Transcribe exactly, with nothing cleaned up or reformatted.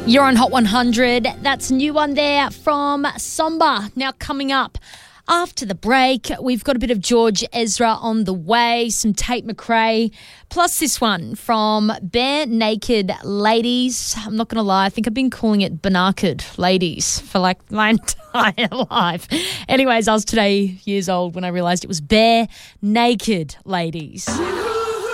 You're on Hot one hundred. That's a new one there from Somber. Now coming up after the break, we've got a bit of George Ezra on the way, some Tate McRae, plus this one from Bare Naked Ladies. I'm not going to lie, I think I've been calling it Banaked Ladies for like my entire life. Anyways, I was today years old when I realised it was Bare Naked Ladies.